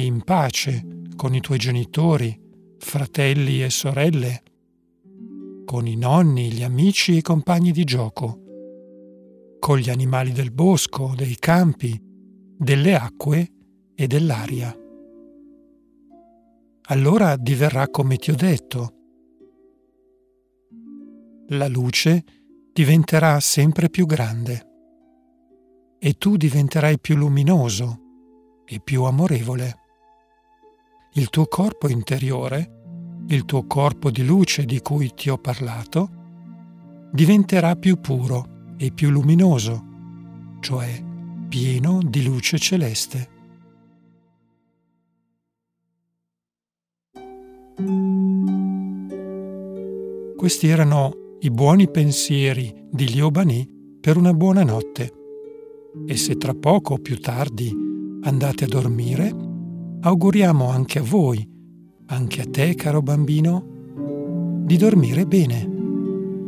in pace con i tuoi genitori, fratelli e sorelle, con i nonni, gli amici e i compagni di gioco, con gli animali del bosco, dei campi, delle acque e dell'aria. Allora diverrà come ti ho detto. La luce diventerà sempre più grande e tu diventerai più luminoso e più amorevole. Il tuo corpo interiore, il tuo corpo di luce di cui ti ho parlato, diventerà più puro e più luminoso, cioè pieno di luce celeste. Questi erano i buoni pensieri di Liu Bani per una buona notte. E se tra poco o più tardi andate a dormire, auguriamo anche a voi, anche a te, caro bambino, di dormire bene.